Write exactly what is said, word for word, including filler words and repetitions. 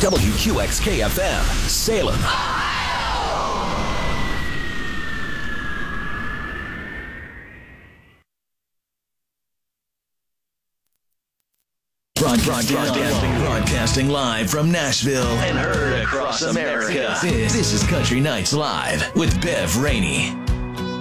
W Q X K F M, Salem. Broadcasting, broadcasting, broadcasting live from Nashville and heard across America. This, this is Country Nights Live with Bev Rainey.